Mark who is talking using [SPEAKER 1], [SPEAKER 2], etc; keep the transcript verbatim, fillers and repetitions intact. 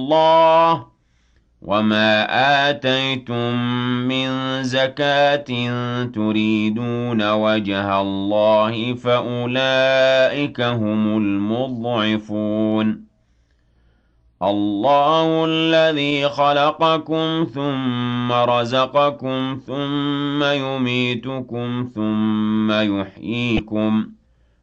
[SPEAKER 1] اللَّهِ ۗ وَمَا آتَيْتُم مِّن زَكَاةٍ تُرِيدُونَ وَجْهَ اللَّهِ فَأُولَٰئِكَ هُمُ الْمُضْعِفُونَ اللَّهُ الَّذِي خَلَقَكُمْ ثُمَّ رَزَقَكُمْ ثُمَّ يُمِيتُكُمْ ثُمَّ يُحْيِيكُمْ